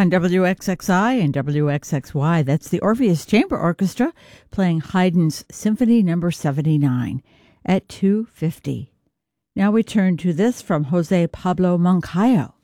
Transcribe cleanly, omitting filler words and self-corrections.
on WXXI and WXXY. That's the Orpheus Chamber Orchestra playing Haydn's Symphony No. 79 at 2:50. Now we turn to this from Jose Pablo Moncayo.